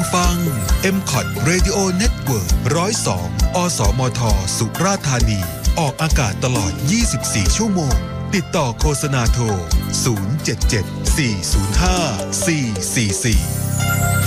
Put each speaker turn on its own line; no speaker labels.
ฟัง MCOT Radio Network 102 อสมท สุราษฎร์ธานี ออกอากาศตลอด 24 ชั่วโมง ติดต่อโฆษณาโทร 077 405 444